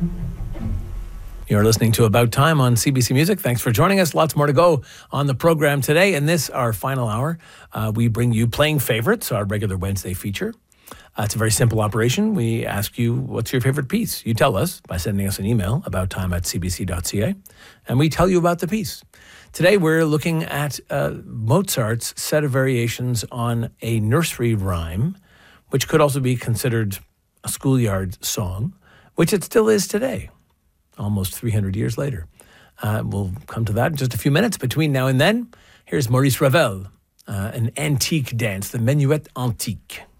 You're listening to About Time on CBC Music. Thanks for joining us. Lots more to go on the program today. In this, our final hour, we bring you Playing Favorites, our regular Wednesday feature. It's a very simple operation. We ask you, what's your favorite piece? You tell us by sending us an email, abouttime@cbc.ca, and we tell you about the piece. Today, we're looking at Mozart's set of variations on a nursery rhyme, which could also be considered a schoolyard song, which it still is today, almost 300 years later. We'll come to that in just a few minutes. Between now and then, here's Maurice Ravel, an antique dance, the Menuet Antique.